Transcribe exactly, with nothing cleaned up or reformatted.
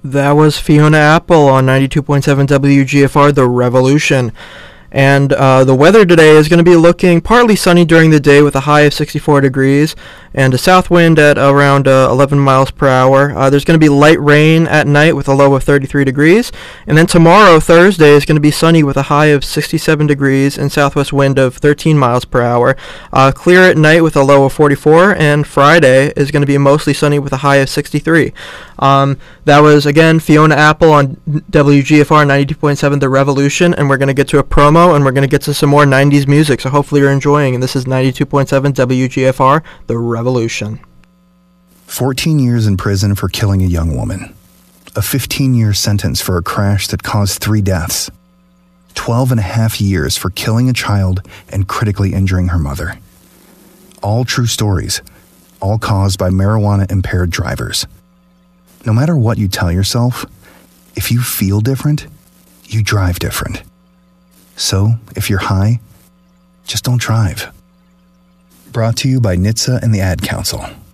That was Fiona Apple on ninety-two point seven W G F R, The Revolution. And uh, the weather today is going to be looking partly sunny during the day with a high of sixty-four degrees and a south wind at around uh, eleven miles per hour. Uh, there's going to be light rain at night with a low of thirty-three degrees. And then tomorrow, Thursday, is going to be sunny with a high of sixty-seven degrees and southwest wind of thirteen miles per hour. Uh, clear at night with a low of forty-four. And Friday is going to be mostly sunny with a high of sixty-three. Um, that was, again, Fiona Apple on W G F R ninety-two point seven, The Revolution. And we're going to get to a promo, and we're going to get to some more nineties music, so hopefully you're enjoying. And this is ninety-two point seven W G F R, The Revolution. fourteen years in prison for killing a young woman. A fifteen-year sentence for a crash that caused three deaths. twelve and a half years for killing a child and critically injuring her mother. All true stories, all caused by marijuana-impaired drivers. No matter what you tell yourself, if you feel different, you drive different. So, if you're high, just don't drive. Brought to you by N H T S A and the Ad Council.